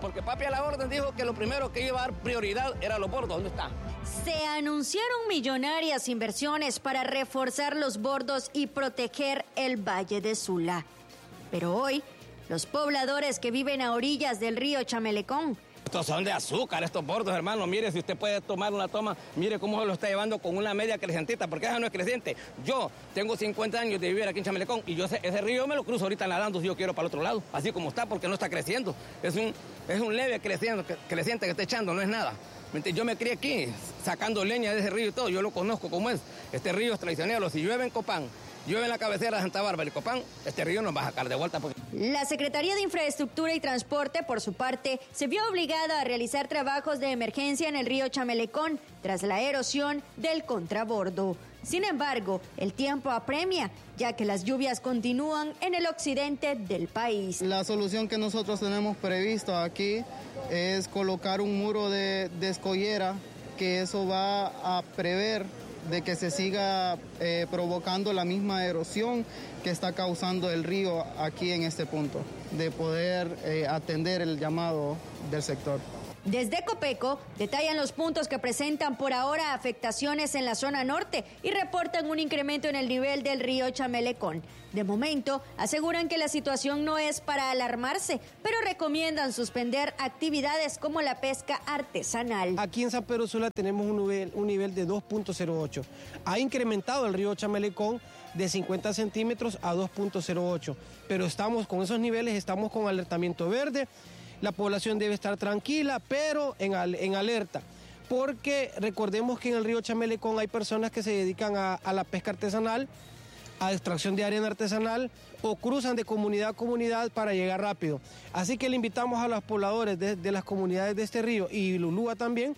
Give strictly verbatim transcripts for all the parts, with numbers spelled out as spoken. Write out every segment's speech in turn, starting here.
porque papi a la orden dijo que lo primero que iba a dar prioridad era los bordos. ¿Dónde está? Se anunciaron millonarias inversiones para reforzar los bordos y proteger el Valle de Sula. Pero hoy, los pobladores que viven a orillas del río Chamelecón. Estos son de azúcar, estos bordos, hermano. Mire, si usted puede tomar una toma, mire cómo se lo está llevando con una media crecentita, porque esa no es creciente. Yo tengo cincuenta años de vivir aquí en Chamelecón y yo sé, ese río me lo cruzo ahorita nadando si yo quiero para el otro lado, así como está, porque no está creciendo. Es un, es un leve creciendo, creciente que está echando, no es nada. Yo me crié aquí, sacando leña de ese río y todo, yo lo conozco como es. Este río es traicionero, si llueve en Copán, llueve en la cabecera de Santa Bárbara y Copán, este río nos va a sacar de vuelta. Porque... La Secretaría de Infraestructura y Transporte, por su parte, se vio obligada a realizar trabajos de emergencia en el río Chamelecón tras la erosión del contrabordo. Sin embargo, el tiempo apremia, ya que las lluvias continúan en el occidente del país. La solución que nosotros tenemos previsto aquí es colocar un muro de, de escollera, que eso va a prever de que se siga eh, provocando la misma erosión que está causando el río aquí en este punto, de poder eh, atender el llamado del sector. Desde Copeco detallan los puntos que presentan por ahora afectaciones en la zona norte y reportan un incremento en el nivel del río Chamelecón. De momento, aseguran que la situación no es para alarmarse, pero recomiendan suspender actividades como la pesca artesanal. Aquí en San Pedro Sula tenemos un nivel, un nivel de dos punto cero ocho. Ha incrementado el río Chamelecón de cincuenta centímetros a dos punto cero ocho, pero estamos con esos niveles, estamos con alertamiento verde. La población debe estar tranquila, pero en, en alerta, porque recordemos que en el río Chamelecón hay personas que se dedican a, a la pesca artesanal, a extracción de arena artesanal o cruzan de comunidad a comunidad para llegar rápido. Así que le invitamos a los pobladores de, de las comunidades de este río y Lulúa también,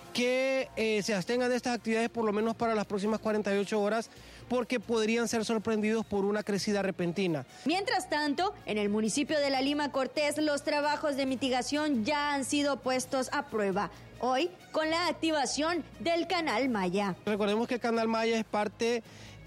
que eh, se abstengan de estas actividades por lo menos para las próximas cuarenta y ocho horas, porque podrían ser sorprendidos por una crecida repentina. Mientras tanto, en el municipio de La Lima Cortés, los trabajos de mitigación ya han sido puestos a prueba. Hoy, con la activación del Canal Maya. Recordemos que el Canal Maya es parte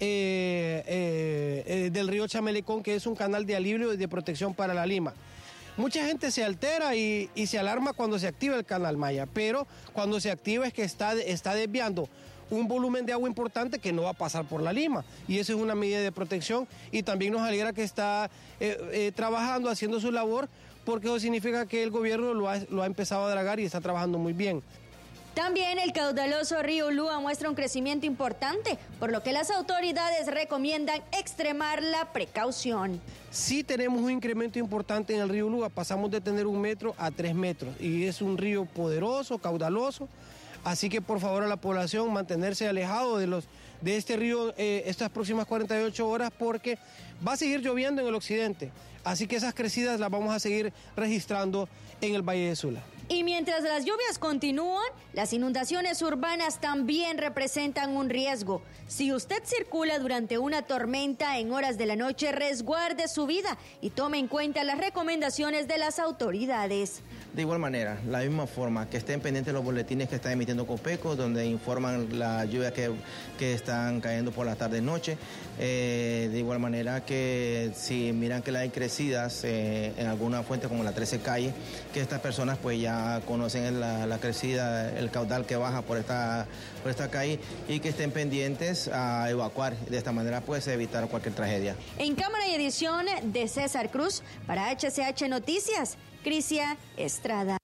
eh, eh, eh, del río Chamelecón, que es un canal de alivio y de protección para La Lima. Mucha gente se altera y, y se alarma cuando se activa el Canal Maya, pero cuando se activa es que está, está desviando un volumen de agua importante que no va a pasar por La Lima, y eso es una medida de protección, y también nos alegra que está eh, eh, trabajando, haciendo su labor, porque eso significa que el gobierno lo ha, lo ha empezado a dragar y está trabajando muy bien. También el caudaloso río Ulúa muestra un crecimiento importante, por lo que las autoridades recomiendan extremar la precaución. Sí tenemos un incremento importante en el río Ulúa, pasamos de tener un metro a tres metros, y es un río poderoso, caudaloso, así que por favor a la población mantenerse alejado de, los, de este río eh, estas próximas cuarenta y ocho horas, porque va a seguir lloviendo en el occidente, así que esas crecidas las vamos a seguir registrando en el Valle de Sula. Y mientras las lluvias continúan, las inundaciones urbanas también representan un riesgo. Si usted circula durante una tormenta en horas de la noche, resguarde su vida y tome en cuenta las recomendaciones de las autoridades. De igual manera, la misma forma, que estén pendientes los boletines que está emitiendo Copeco, donde informan la lluvia que, que están cayendo por la tarde-noche. Eh, de igual manera que si miran que hay crecidas eh, en alguna fuente como la trece calle, que estas personas pues ya conocen la, la crecida, el caudal que baja por esta, por esta calle, y que estén pendientes a evacuar. De esta manera pues evitar cualquier tragedia. En cámara y edición de César Cruz, para H C H Noticias, Crisia Estrada.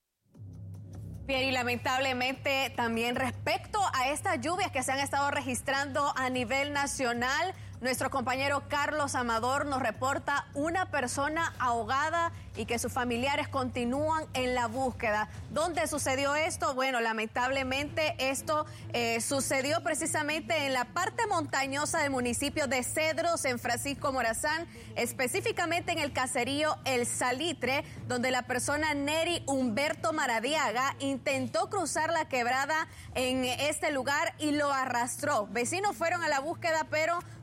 Bien, y lamentablemente también respecto a estas lluvias que se han estado registrando a nivel nacional, nuestro compañero Carlos Amador nos reporta una persona ahogada y que sus familiares continúan en la búsqueda. ¿Dónde sucedió esto? Bueno, lamentablemente esto eh, sucedió precisamente en la parte montañosa del municipio de Cedros, en Francisco Morazán, específicamente en el caserío El Salitre, donde la persona Neri Humberto Maradiaga intentó cruzar la quebrada en este lugar y lo arrastró. Vecinos fueron a la búsqueda, pero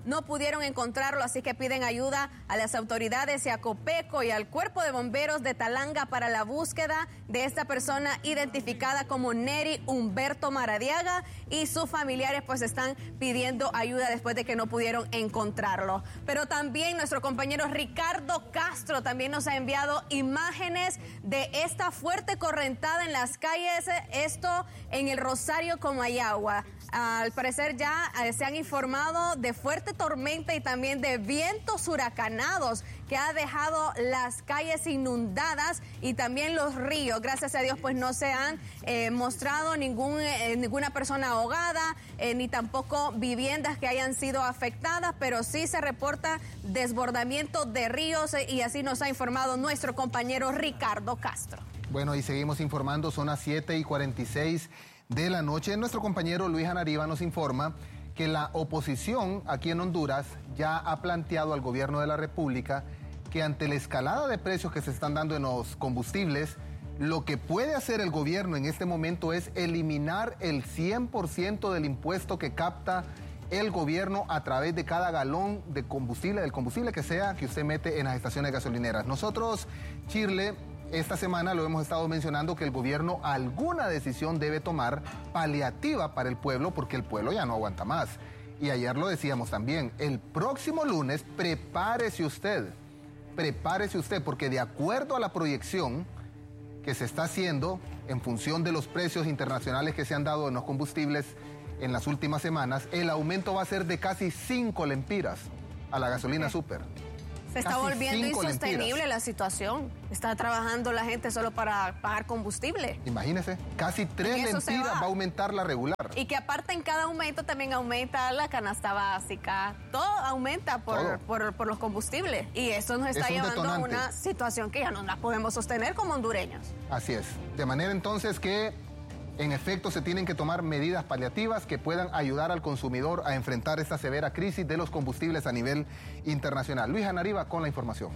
no pudieron encontrarlo, así que piden ayuda a las autoridades y a Copeco y al Cuerpo de Bomberos de Talanga para la búsqueda de esta persona identificada como Neri Humberto Maradiaga, y sus familiares pues están pidiendo ayuda después de que no pudieron encontrarlo. Pero también nuestro compañero Ricardo Castro también nos ha enviado imágenes de esta fuerte correntada en las calles, esto en el Rosario Comayagua. Al parecer ya eh, se han informado de fuerte tormenta y también de vientos huracanados que ha dejado las calles inundadas y también los ríos. Gracias a Dios pues no se han eh, mostrado ningún, eh, ninguna persona ahogada, eh, ni tampoco viviendas que hayan sido afectadas, pero sí se reporta desbordamiento de ríos eh, y así nos ha informado nuestro compañero Ricardo Castro. Bueno, y seguimos informando, son las siete y cuarenta y seis de la noche. Nuestro compañero Luis Anariva nos informa que la oposición aquí en Honduras ya ha planteado al gobierno de la República que ante la escalada de precios que se están dando en los combustibles, lo que puede hacer el gobierno en este momento es eliminar el cien por ciento del impuesto que capta el gobierno a través de cada galón de combustible, del combustible que sea que usted mete en las estaciones gasolineras. Nosotros, Chirle, esta semana lo hemos estado mencionando que el gobierno alguna decisión debe tomar paliativa para el pueblo porque el pueblo ya no aguanta más. Y ayer lo decíamos también, el próximo lunes prepárese usted, prepárese usted porque de acuerdo a la proyección que se está haciendo en función de los precios internacionales que se han dado en los combustibles en las últimas semanas, el aumento va a ser de casi cinco lempiras a la gasolina súper. Se está volviendo insostenible la situación. Está trabajando la gente solo para pagar combustible. Imagínese, casi tres lempiras va. va a aumentar la regular. Y que aparte en cada aumento también aumenta la canasta básica. Todo aumenta por, Todo. por, por los combustibles. Y eso nos está llevando detonante. a una situación que ya no la podemos sostener como hondureños. Así es. De manera entonces que en efecto se tienen que tomar medidas paliativas que puedan ayudar al consumidor a enfrentar esta severa crisis de los combustibles a nivel internacional. Luis Anariva con la información.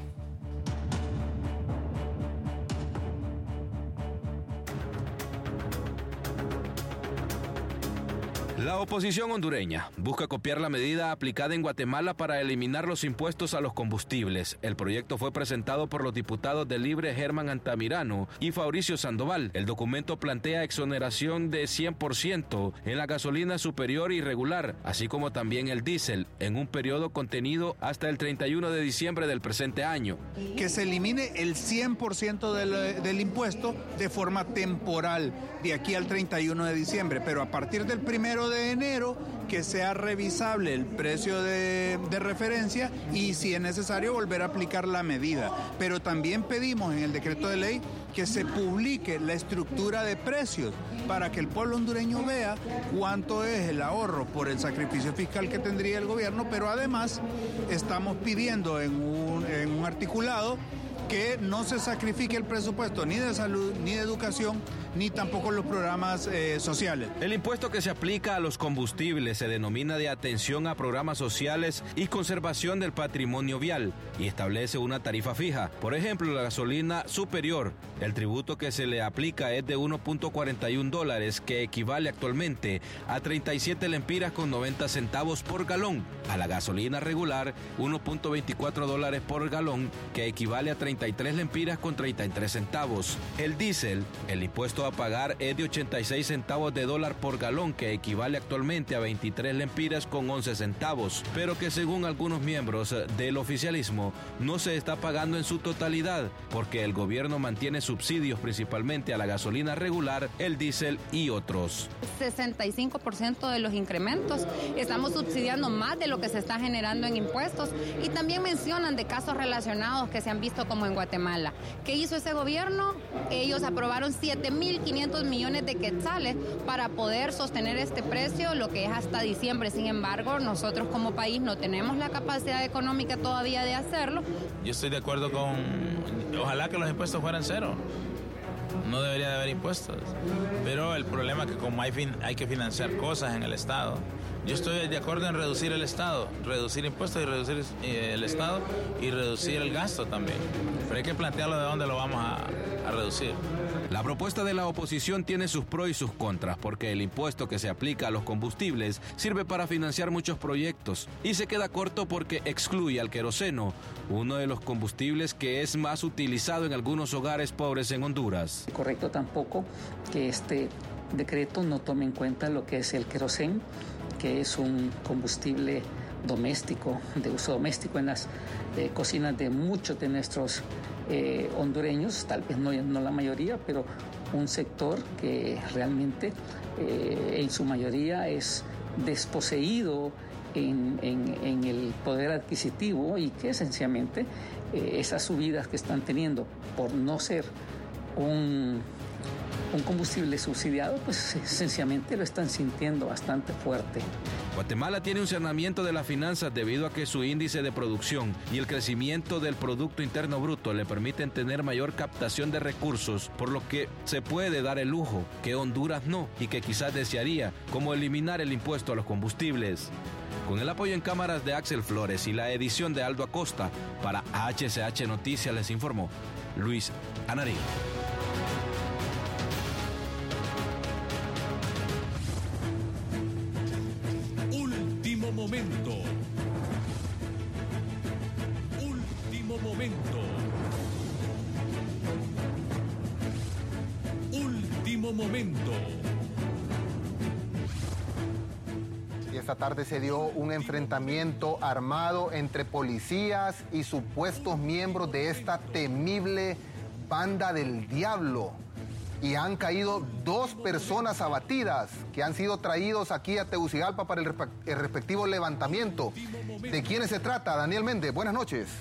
La oposición hondureña busca copiar la medida aplicada en Guatemala para eliminar los impuestos a los combustibles. El proyecto fue presentado por los diputados de Libre Germán Antamirano y Fabricio Sandoval. El documento plantea exoneración de cien por ciento en la gasolina superior y regular, así como también el diésel, en un periodo contenido hasta el treinta y uno de diciembre del presente año. Que se elimine el cien por ciento del, del impuesto de forma temporal, de aquí al treinta y uno de diciembre, pero a partir del primero de enero que sea revisable el precio de, de referencia y si es necesario volver a aplicar la medida. Pero también pedimos en el decreto de ley que se publique la estructura de precios para que el pueblo hondureño vea cuánto es el ahorro por el sacrificio fiscal que tendría el gobierno, pero además estamos pidiendo en un, en un articulado que no se sacrifique el presupuesto ni de salud, ni de educación, ni tampoco los programas eh, sociales. El impuesto que se aplica a los combustibles se denomina de atención a programas sociales y conservación del patrimonio vial y establece una tarifa fija. Por ejemplo, la gasolina superior, el tributo que se le aplica es de uno punto cuarenta y uno dólares, que equivale actualmente a treinta y siete lempiras con noventa centavos por galón. A la gasolina regular, uno punto veinticuatro dólares por galón, que equivale a treinta y tres lempiras con treinta y tres centavos. El diésel, el impuesto a pagar es de ochenta y seis centavos de dólar por galón, que equivale actualmente a veintitrés lempiras con once centavos, pero que según algunos miembros del oficialismo no se está pagando en su totalidad, porque el gobierno mantiene subsidios principalmente a la gasolina regular, el diésel y otros. sesenta y cinco por ciento de los incrementos estamos subsidiando más de lo que se está generando en impuestos, y también mencionan de casos relacionados que se han visto como en Guatemala. ¿Qué hizo ese gobierno? Ellos aprobaron siete mil quinientos millones de quetzales para poder sostener este precio, lo que es hasta diciembre. Sin embargo, nosotros como país no tenemos la capacidad económica todavía de hacerlo. Yo estoy de acuerdo con, ojalá que los impuestos fueran cero. No debería de haber impuestos, pero el problema es que como hay, fin, hay que financiar cosas en el Estado, Yo estoy de acuerdo en reducir el Estado, reducir impuestos y reducir eh, el Estado y reducir el gasto también. Pero hay que plantearlo de dónde lo vamos a, a reducir. La propuesta de la oposición tiene sus pros y sus contras, porque el impuesto que se aplica a los combustibles sirve para financiar muchos proyectos y se queda corto porque excluye al queroseno, uno de los combustibles que es más utilizado en algunos hogares pobres en Honduras. Correcto tampoco que este decreto no tome en cuenta lo que es el queroseno, que es un combustible doméstico, de uso doméstico en las eh, cocinas de muchos de nuestros eh, hondureños, tal vez no, no la mayoría, pero un sector que realmente eh, en su mayoría es desposeído en, en, en el poder adquisitivo y que esencialmente eh, esas subidas que están teniendo por no ser un... un combustible subsidiado, pues esencialmente lo están sintiendo bastante fuerte. Guatemala tiene un saneamiento de las finanzas debido a que su índice de producción y el crecimiento del Producto Interno Bruto le permiten tener mayor captación de recursos, por lo que se puede dar el lujo que Honduras no y que quizás desearía, como eliminar el impuesto a los combustibles. Con el apoyo en cámaras de Axel Flores y la edición de Aldo Acosta, para H C H Noticias les informó Luis Anarí. Último momento. Último momento. Último momento. Y esta tarde se dio un enfrentamiento armado entre policías y supuestos miembros de esta temible banda del diablo. Y han caído dos personas abatidas que han sido traídos aquí a Tegucigalpa para el, el respectivo levantamiento. ¿De quiénes se trata? Daniel Méndez, buenas noches.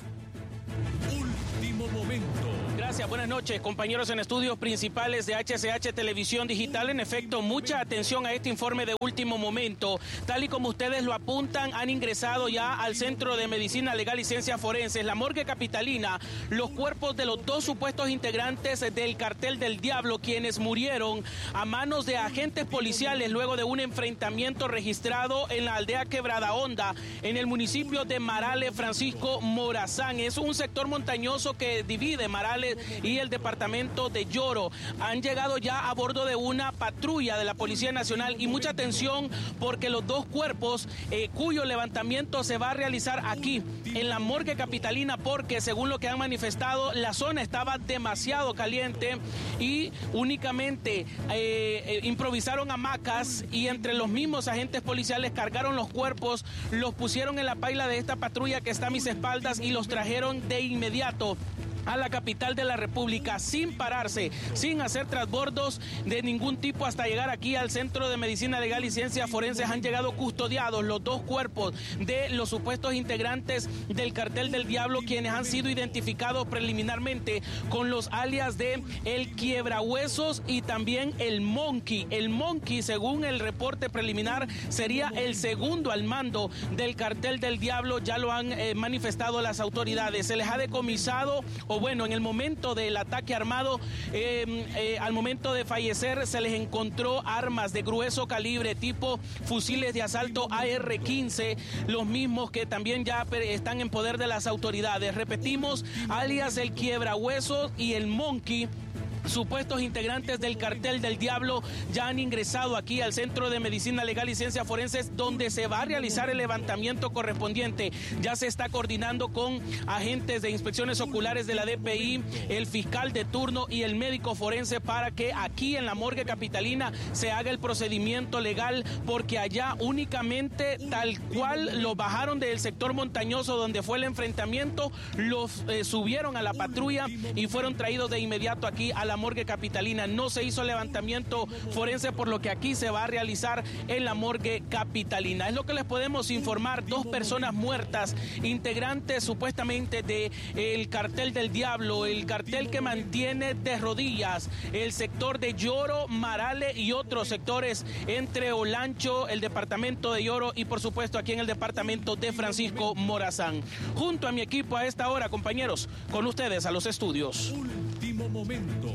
Último momento. Gracias, buenas noches, compañeros en estudios principales de H C H Televisión Digital. En efecto, mucha atención a este informe de último momento. Tal y como ustedes lo apuntan, han ingresado ya al Centro de Medicina Legal y Ciencias Forenses, la morgue capitalina, los cuerpos de los dos supuestos integrantes del Cartel del Diablo, quienes murieron a manos de agentes policiales luego de un enfrentamiento registrado en la aldea Quebrada Honda, en el municipio de Marale. Francisco Morazán, es un sector montañoso que divide Marale y el departamento de Yoro. Han llegado ya a bordo de una patrulla de la Policía Nacional y mucha atención porque los dos cuerpos eh, cuyo levantamiento se va a realizar aquí en la morgue capitalina, porque según lo que han manifestado, la zona estaba demasiado caliente y únicamente eh, eh, improvisaron hamacas y entre los mismos agentes policiales cargaron los cuerpos, los pusieron en la paila de esta patrulla que está a mis espaldas y los trajeron de inmediato a la capital de la República sin pararse, sin hacer transbordos de ningún tipo hasta llegar aquí al Centro de Medicina Legal y Ciencias Forenses. Han llegado custodiados los dos cuerpos de los supuestos integrantes del Cartel del Diablo, quienes han sido identificados preliminarmente con los alias de El Quiebrahuesos y también El Monkey. El Monkey, según el reporte preliminar, sería el segundo al mando del Cartel del Diablo. Ya lo han eh, manifestado las autoridades. Se les ha decomisado o bueno, en el momento del ataque armado, eh, eh, al momento de fallecer, se les encontró armas de grueso calibre tipo fusiles de asalto A R quince, los mismos que también ya están en poder de las autoridades. Repetimos, alias El Quiebrahuesos y El Monkey, supuestos integrantes del Cartel del Diablo, ya han ingresado aquí al Centro de Medicina Legal y Ciencias Forenses, donde se va a realizar el levantamiento correspondiente. Ya se está coordinando con agentes de inspecciones oculares de la D P I, el fiscal de turno y el médico forense para que aquí en la morgue capitalina se haga el procedimiento legal, porque allá únicamente tal cual los bajaron del sector montañoso donde fue el enfrentamiento, los eh, subieron a la patrulla y fueron traídos de inmediato aquí a la morgue capitalina. No se hizo levantamiento forense, por lo que aquí se va a realizar en la morgue capitalina. Es lo que les podemos informar. Dos personas muertas, integrantes supuestamente de el Cartel del Diablo, el cartel que mantiene de rodillas el sector de Yoro, Marale y otros sectores entre Olancho, el departamento de Yoro y por supuesto aquí en el departamento de Francisco Morazán. Junto a mi equipo a esta hora, compañeros, con ustedes a los estudios. Último momento.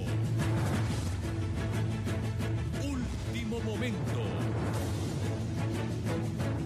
Último momento.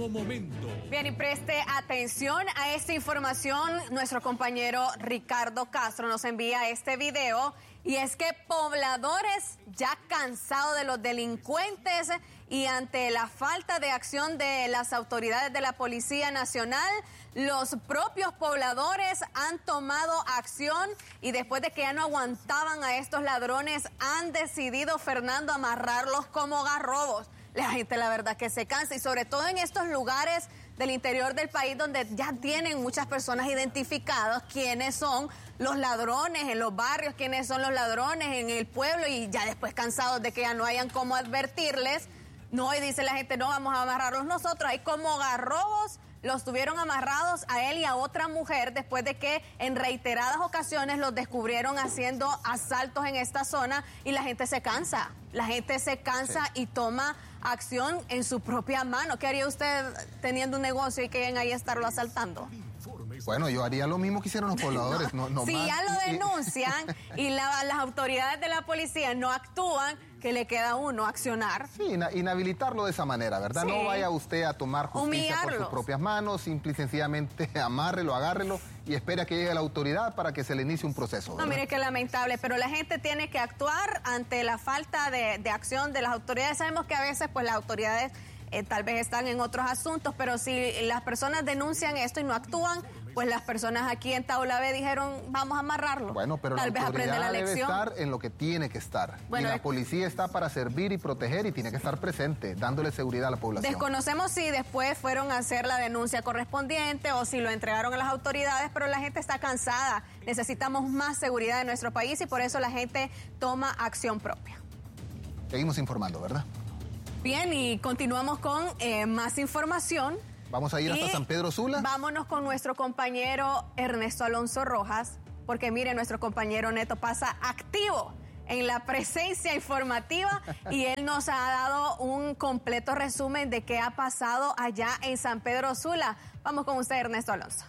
Último momento. Bien, y preste atención a esta información. Nuestro compañero Ricardo Castro nos envía este video. Y es que pobladores ya cansados de los delincuentes y ante la falta de acción de las autoridades de la Policía Nacional, los propios pobladores han tomado acción y después de que ya no aguantaban a estos ladrones, han decidido, Fernando, amarrarlos como garrobos. La gente, la verdad, que se cansa y sobre todo en estos lugares del interior del país donde ya tienen muchas personas identificadas quiénes son los ladrones en los barrios, quiénes son los ladrones en el pueblo y ya después cansados de que ya no hayan cómo advertirles. No, y dice la gente, no, vamos a amarrarlos nosotros. Hay como garrobos, los tuvieron amarrados a él y a otra mujer después de que en reiteradas ocasiones los descubrieron haciendo asaltos en esta zona y la gente se cansa. La gente se cansa sí. y toma acción en su propia mano. ¿Qué haría usted teniendo un negocio y que lleguen ahí a estarlo asaltando? Bueno, yo haría lo mismo que hicieron los pobladores. No, no si más. ya lo denuncian y la, las autoridades de la policía no actúan, ¿qué le queda a uno? Accionar. Sí, inhabilitarlo de esa manera, ¿verdad? Sí. No vaya usted a tomar justicia por sus propias manos, simple y sencillamente amárrelo, agárrelo y espere a que llegue la autoridad para que se le inicie un proceso, ¿verdad? No, mire qué lamentable, pero la gente tiene que actuar ante la falta de, de acción de las autoridades. Sabemos que a veces pues las autoridades eh, tal vez están en otros asuntos, pero si las personas denuncian esto y no actúan, pues las personas aquí en Taulabé dijeron, vamos a amarrarlo. Bueno, pero Tal la vez aprende la debe lección. estar en lo que tiene que estar. Bueno, y la policía está para servir y proteger y tiene que estar presente, dándole seguridad a la población. Desconocemos si después fueron a hacer la denuncia correspondiente o si lo entregaron a las autoridades, pero la gente está cansada. Necesitamos más seguridad en nuestro país y por eso la gente toma acción propia. Seguimos informando, ¿verdad? Bien, y continuamos con eh, más información. Vamos a ir hasta San Pedro Sula. Vámonos con nuestro compañero Ernesto Alonso Rojas, porque mire, nuestro compañero Neto pasa activo en la presencia informativa y él nos ha dado un completo resumen de qué ha pasado allá en San Pedro Sula. Vamos con usted, Ernesto Alonso.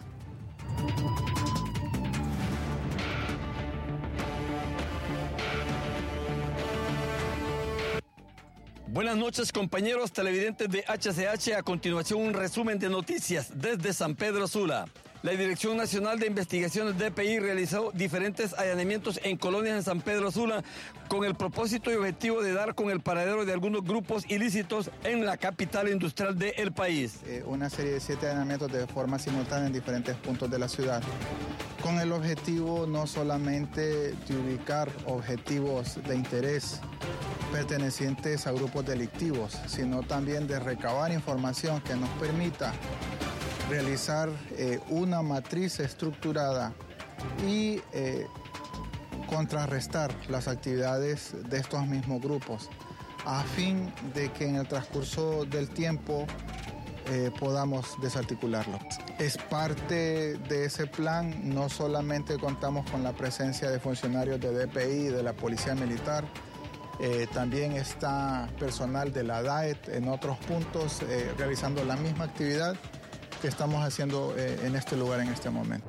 Buenas noches, compañeros televidentes de H C H. A continuación, un resumen de noticias desde San Pedro Sula. La Dirección Nacional de Investigaciones D P I realizó diferentes allanamientos en colonias en San Pedro Sula con el propósito y objetivo de dar con el paradero de algunos grupos ilícitos en la capital industrial del país. Eh, una serie de siete allanamientos de forma simultánea en diferentes puntos de la ciudad, con el objetivo no solamente de ubicar objetivos de interés pertenecientes a grupos delictivos, sino también de recabar información que nos permita realizar eh, una matriz estructurada y eh, contrarrestar las actividades de estos mismos grupos, a fin de que en el transcurso del tiempo eh, podamos desarticularlo. Es parte de ese plan, no solamente contamos con la presencia de funcionarios de D P I y de la Policía Militar, Eh, también está personal de la D A E T en otros puntos eh, realizando la misma actividad que estamos haciendo eh, en este lugar en este momento.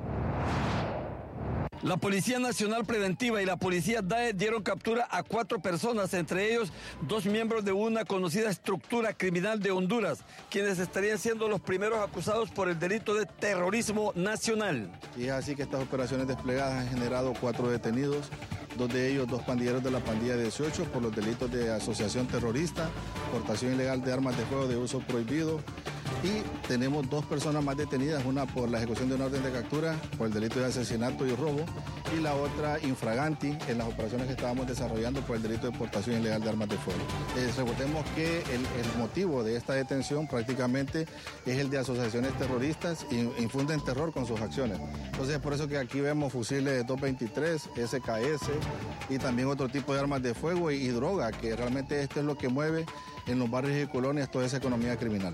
La Policía Nacional Preventiva y la Policía D A E T dieron captura a cuatro personas, entre ellos dos miembros de una conocida estructura criminal de Honduras, quienes estarían siendo los primeros acusados por el delito de terrorismo nacional. Y es así que estas operaciones desplegadas han generado cuatro detenidos, dos de ellos dos pandilleros de la pandilla dieciocho por los delitos de asociación terrorista, portación ilegal de armas de fuego de uso prohibido, y tenemos dos personas más detenidas, una por la ejecución de una orden de captura por el delito de asesinato y robo, y la otra infraganti en las operaciones que estábamos desarrollando por el delito de portación ilegal de armas de fuego. Eh, recordemos que el, el motivo de esta detención prácticamente es el de asociaciones terroristas e infunden terror con sus acciones. Entonces es por eso que aquí vemos fusiles dos veintitrés, S K S y también otro tipo de armas de fuego y, y droga, que realmente esto es lo que mueve en los barrios y colonias toda esa economía criminal.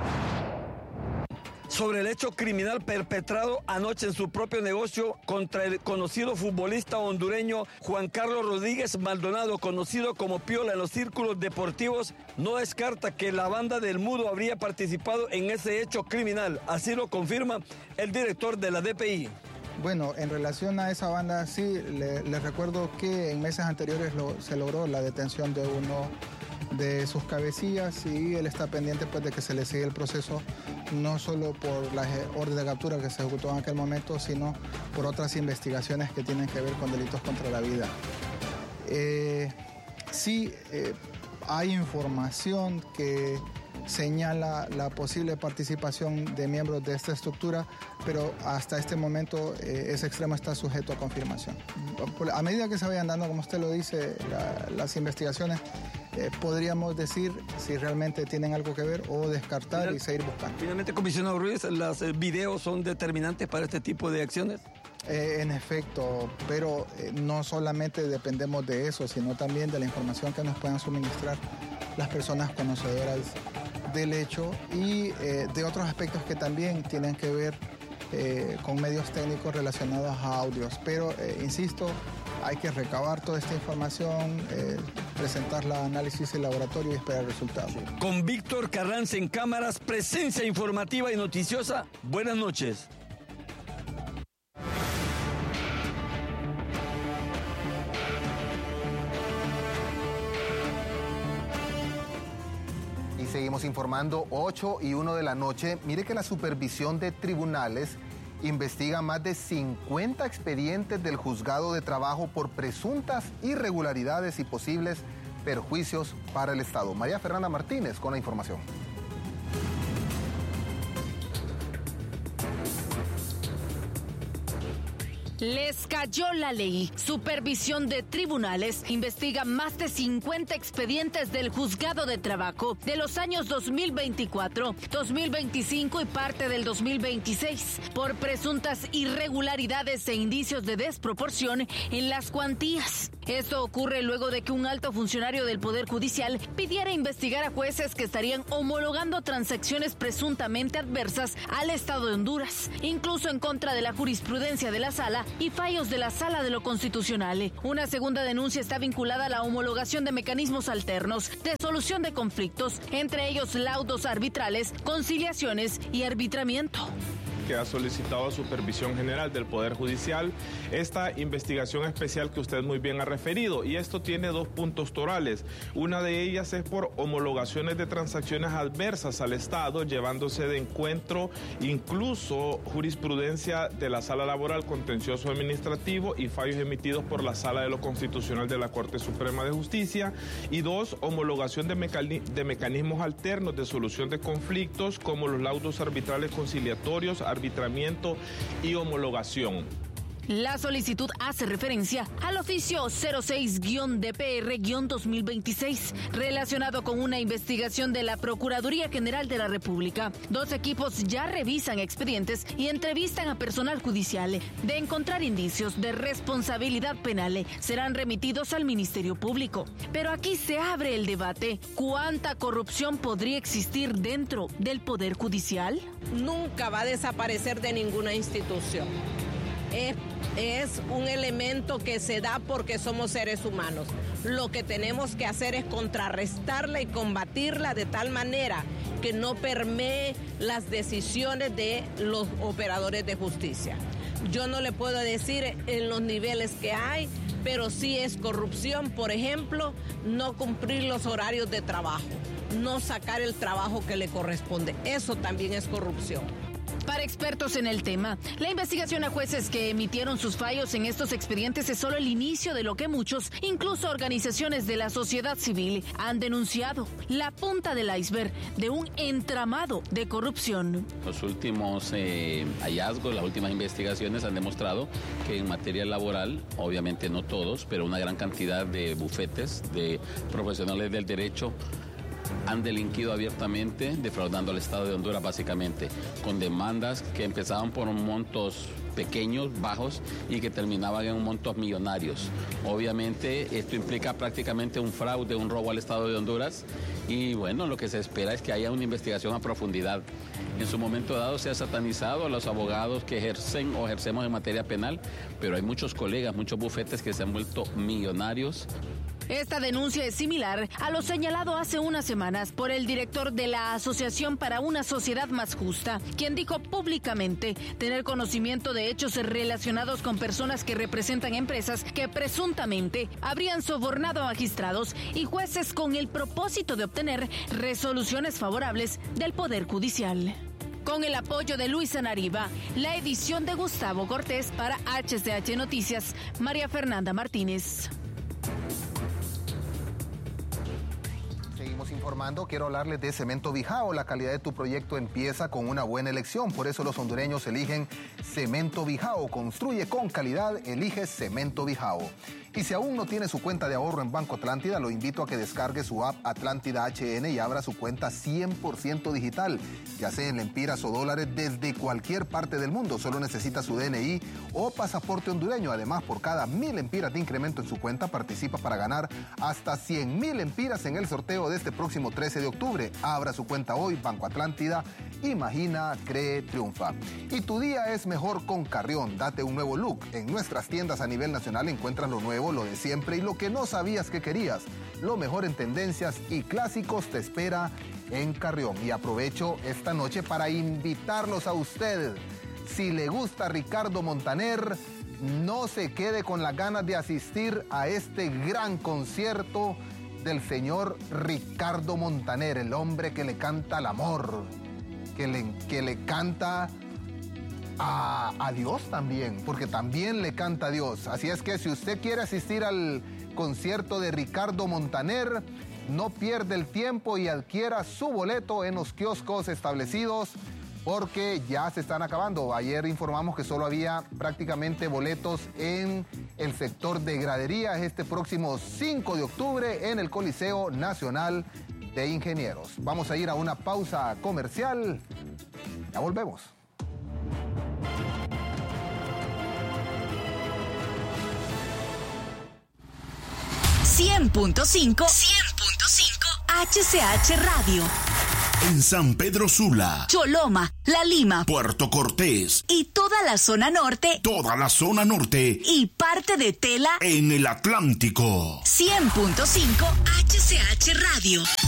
Sobre el hecho criminal perpetrado anoche en su propio negocio contra el conocido futbolista hondureño Juan Carlos Rodríguez Maldonado, conocido como Piola en los círculos deportivos, no descarta que la banda del Mudo habría participado en ese hecho criminal. Así lo confirma el director de la D P I. Bueno, en relación a esa banda, sí, les le recuerdo que en meses anteriores lo, se logró la detención de uno de sus cabecillas y él está pendiente pues, de que se le siga el proceso, no solo por la orden de captura que se ejecutó en aquel momento, sino por otras investigaciones que tienen que ver con delitos contra la vida. Eh, sí, eh, hay información que señala la posible participación de miembros de esta estructura, pero hasta este momento eh, ese extremo está sujeto a confirmación. A medida que se vayan dando, como usted lo dice, la, las investigaciones, eh, podríamos decir si realmente tienen algo que ver o descartar Final, y seguir buscando. Finalmente, comisionado Ruiz, ¿los eh, videos son determinantes para este tipo de acciones? Eh, en efecto, pero eh, no solamente dependemos de eso, sino también de la información que nos puedan suministrar las personas conocedoras del hecho y eh, de otros aspectos que también tienen que ver eh, con medios técnicos relacionados a audios. Pero, eh, insisto, hay que recabar toda esta información, eh, presentarla a análisis en laboratorio y esperar resultados. Con Víctor Carranza en cámaras, presencia informativa y noticiosa. Buenas noches. Seguimos informando, ocho y una de la noche. Mire que la supervisión de tribunales investiga más de cincuenta expedientes del juzgado de trabajo por presuntas irregularidades y posibles perjuicios para el Estado. María Fernanda Martínez con la información. Les cayó la ley. Supervisión de tribunales investiga más de cincuenta expedientes del juzgado de trabajo de los años dos mil veinticuatro, dos mil veinticinco y parte del dos mil veintiséis por presuntas irregularidades e indicios de desproporción en las cuantías. Esto ocurre luego de que un alto funcionario del Poder Judicial pidiera investigar a jueces que estarían homologando transacciones presuntamente adversas al Estado de Honduras, incluso en contra de la jurisprudencia de la Sala y fallos de la Sala de lo Constitucional. Una segunda denuncia está vinculada a la homologación de mecanismos alternos de solución de conflictos, entre ellos laudos arbitrales, conciliaciones y arbitramiento. Que ha solicitado a Supervisión General del Poder Judicial esta investigación especial que usted muy bien ha referido, y esto tiene dos puntos torales. Una de ellas es por homologaciones de transacciones adversas al Estado, llevándose de encuentro incluso jurisprudencia de la Sala Laboral Contencioso Administrativo y fallos emitidos por la Sala de lo Constitucional de la Corte Suprema de Justicia. Y dos, homologación de, mecani- de mecanismos alternos de solución de conflictos como los laudos arbitrales conciliatorios, arbitramiento y homologación. La solicitud hace referencia al oficio cero seis D P R dos mil veintiséis, relacionado con una investigación de la Procuraduría General de la República. Dos equipos ya revisan expedientes y entrevistan a personal judicial. De encontrar indicios de responsabilidad penal, serán remitidos al Ministerio Público. Pero aquí se abre el debate. ¿Cuánta corrupción podría existir dentro del Poder Judicial? Nunca va a desaparecer de ninguna institución. Es, es un elemento que se da porque somos seres humanos. Lo que tenemos que hacer es contrarrestarla y combatirla de tal manera que no permee las decisiones de los operadores de justicia. Yo no le puedo decir en los niveles que hay, pero sí es corrupción, por ejemplo, no cumplir los horarios de trabajo, no sacar el trabajo que le corresponde. Eso también es corrupción. Para expertos en el tema, la investigación a jueces que emitieron sus fallos en estos expedientes es solo el inicio de lo que muchos, incluso organizaciones de la sociedad civil, han denunciado: la punta del iceberg de un entramado de corrupción. Los últimos eh, hallazgos, las últimas investigaciones han demostrado que en materia laboral, obviamente no todos, pero una gran cantidad de bufetes, de profesionales del derecho, han delinquido abiertamente, defraudando al Estado de Honduras básicamente, con demandas que empezaban por montos pequeños, bajos, y que terminaban en montos millonarios. Obviamente esto implica prácticamente un fraude, un robo al Estado de Honduras, y bueno, lo que se espera es que haya una investigación a profundidad. En su momento dado se ha satanizado a los abogados que ejercen o ejercemos en materia penal, pero hay muchos colegas, muchos bufetes que se han vuelto millonarios. Esta denuncia es similar a lo señalado hace unas semanas por el director de la Asociación para una Sociedad Más Justa, quien dijo públicamente tener conocimiento de de hechos relacionados con personas que representan empresas que presuntamente habrían sobornado a magistrados y jueces con el propósito de obtener resoluciones favorables del Poder Judicial. Con el apoyo de Luisa Nariva, la edición de Gustavo Cortés para H C H Noticias, María Fernanda Martínez. Seguimos informando, quiero hablarles de Cemento Bijao. La calidad de tu proyecto empieza con una buena elección, por eso los hondureños eligen Cemento Bijao. Construye con calidad, elige Cemento Bijao. Y si aún no tiene su cuenta de ahorro en Banco Atlántida, lo invito a que descargue su app Atlántida H N y abra su cuenta cien por ciento digital, ya sea en lempiras o dólares desde cualquier parte del mundo. Solo necesita su D N I o pasaporte hondureño. Además, por cada mil lempiras de incremento en su cuenta, participa para ganar hasta cien mil lempiras en el sorteo de este próximo trece de octubre. Abra su cuenta hoy, Banco Atlántida. Imagina, cree, triunfa. Y tu día es mejor con Carrión. Date un nuevo look. En nuestras tiendas a nivel nacional encuentras lo nuevo, lo de siempre y lo que no sabías que querías. Lo mejor en tendencias y clásicos te espera en Carrión. Y aprovecho esta noche para invitarlos a ustedes. Si le gusta Ricardo Montaner, no se quede con las ganas de asistir a este gran concierto del señor Ricardo Montaner, el hombre que le canta al amor, que le, que le canta a, a Dios también, porque también le canta a Dios. Así es que si usted quiere asistir al concierto de Ricardo Montaner, no pierda el tiempo y adquiera su boleto en los kioscos establecidos, porque ya se están acabando. Ayer informamos que solo había prácticamente boletos en el sector de graderías este próximo cinco de octubre en el Coliseo Nacional de Ingenieros. Vamos a ir a una pausa comercial. Ya volvemos. cien punto cinco H C H Radio. En San Pedro Sula, Choloma, La Lima, Puerto Cortés y toda la zona norte. Toda la zona norte y parte de Tela en el Atlántico. cien punto cinco H C H Radio.